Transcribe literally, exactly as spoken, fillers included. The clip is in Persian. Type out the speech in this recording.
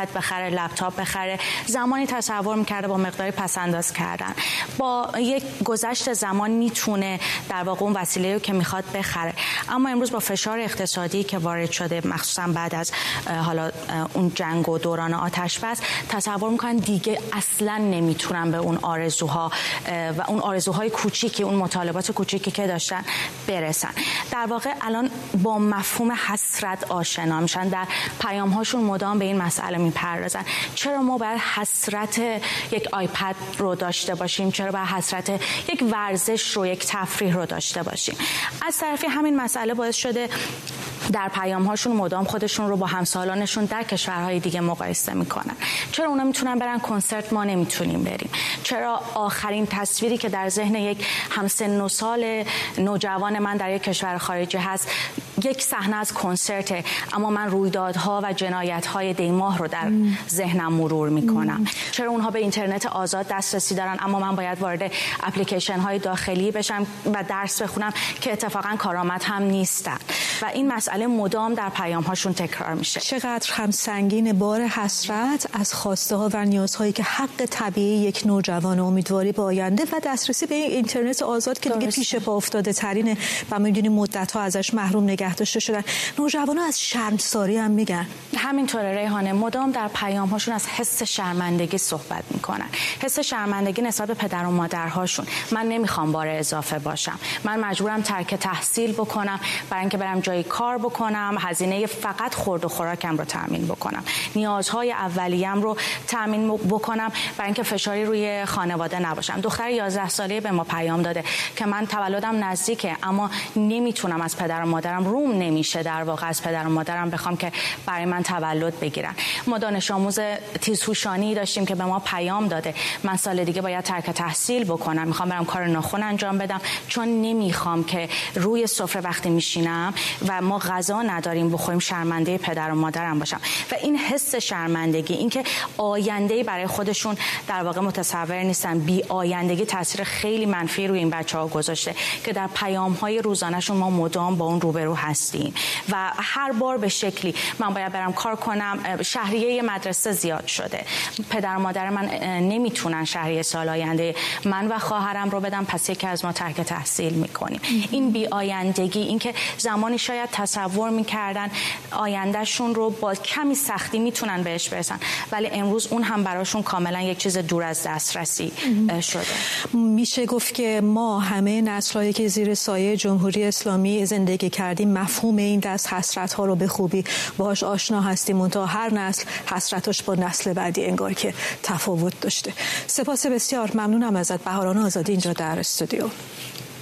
آیپد بخره، لپتاپ بخره. زمانی تصور میکرده با مقداری پسنداز کردن با یک گذشت زمان میتونه در واقع اون وسیله رو که میخواد بخره. اما امروز با فشار اقتصادی که وارد شده، مخصوصا بعد از حالا اون جنگ و دوران آتش بس، تصور میکنن دیگه اصلا نمیتونن به اون آرزوها و اون آرزوهای کوچیکی، اون مطالبات کوچیکی که داشتن برسن. در واقع الان با مفهوم حسرت آشنا میشن، در پیام‌هاشون مدام به این مسئله میپردازن. چرا ما باید حسرت یک آیپد رو داشته باشیم؟ چرا باید حسرت یک ورزش رو، یک تفریح رو داشته باشیم؟ از طرفی همین مسئله باعث شده در پیام‌هاشون مدام خودشون رو با همسالانشون در کشورهای دیگه مقایسه میکنن. چرا اونا میتونن برن کنسرت، ما نمیتونیم بریم؟ چرا آخرین تصویری که در ذهن یک همسن و سال نوجوان من در یک کشور خارجی هست یک صحنه از کنسرت، اما من رویدادها و جنایت‌های دیماه رو در ذهنم مرور میکنم؟ چرا اونها به اینترنت آزاد دسترسی دارن اما من باید وارد اپلیکیشن‌های داخلی بشم و درس بخونم که اتفاقا کارآمد هم نیستن؟ و این مسئله مدام در پیام‌هاشون تکرار میشه. چقدر هم سنگین بار حسرت از خواسته ها و نیازهایی که حق طبیعی یک نوجوان، امیدواری به آینده و دسترسی به اینترنت آزاد که دیگه پیش پا افتاده ترینه و میدونیم مدت ها ازش محروم نگه داشته شدن. نوجوانا از شرمساری هم میگن. همینطوره ریحانه، مدام در پیام‌هاشون از حس شرمندگی صحبت میکنن. حس شرمندگی نسبت به پدر و مادرهاشون. من نمیخوام بار اضافه باشم، من مجبورم ترک تحصیل بکنم برای اینکه برم جایی کار بکنم، هزینه فقط خورد و خوراکم رو تامین بکنم، نیازهای اولیه‌ام رو تامین بکنم برای اینکه فشاری روی خانواده نباشم. دختر یازده ساله به ما پیام داده که من تولدم نزدیکه اما نمیتونم از پدر و مادرم، روم نمیشه در واقع از پدر و مادرم بخوام که برای من تولد بگیرن. ما دانش آموز تیزهوشانی داشتیم که به ما پیام داده من سال دیگه باید ترک تحصیل بکنم، میخوام برم کار ناخن انجام بدم چون نمیخوام که روی سفره وقتی میشینم و ما غذا نداریم بخوریم شرمنده پدر و مادرم باشم. و این حس شرمندگی، اینکه آینده‌ای برای خودشون در واقع متصور نیستن، بی آیندگی تاثیر خیلی منفی روی این بچه‌ها گذاشته که در پیام‌های روزانه‌شون ما مدام با اون روبرو هستیم و هر بار به شکلی من باید برم کار کنم، شهریه مدرسه زیاد شده، پدر و مادر من نمیتونن شهریه سال آینده من و خواهرم رو بدم، پس یکی از ما ترک تحصیل میکنیم. این بی آیندگی، اینکه زمانی شاید تصور میکردن آیندهشون رو با کمی سختی میتونن بهش برسن ولی امروز اون هم براشون کاملا یک چیز دور از دسترسی شده. میشه گفت که ما همه نسل‌هایی که زیر سایه جمهوری اسلامی زندگی کردیم مفهوم این دست حسرت ها رو به خوبی باهاش آشنا هستیم، منتها هر نسل حسرتش با نسل بعدی انگار که تفاوت داشته. سپاس بسیار، ممنونم ازت بهاران آزادی اینجا در استودیو.